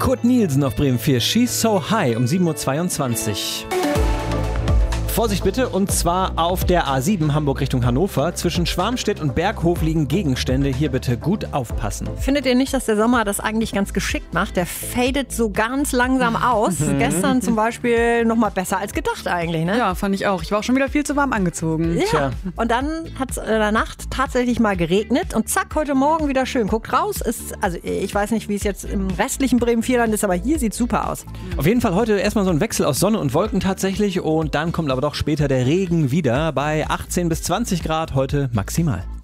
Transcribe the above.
Kurt Nielsen auf Bremen 4, She's So High um 7.22 Uhr. Vorsicht bitte, und zwar auf der A7 Hamburg Richtung Hannover. Zwischen Schwarmstedt und Berghof liegen Gegenstände. Hier bitte gut aufpassen. Findet ihr nicht, dass der Sommer das eigentlich ganz geschickt macht? Der fadet so ganz langsam aus. Gestern zum Beispiel noch mal besser als gedacht eigentlich, ne? Ja, fand ich auch. Ich war auch schon wieder viel zu warm angezogen. Ja. Tja. Und dann hat es in der Nacht tatsächlich mal geregnet und zack, heute Morgen wieder schön. Guckt raus, also ich weiß nicht, wie es jetzt im restlichen Bremen-Vierland ist, aber hier sieht es super aus. Auf jeden Fall heute erstmal so ein Wechsel aus Sonne und Wolken tatsächlich, und dann kommt aber doch später der Regen wieder bei 18 bis 20 Grad heute maximal.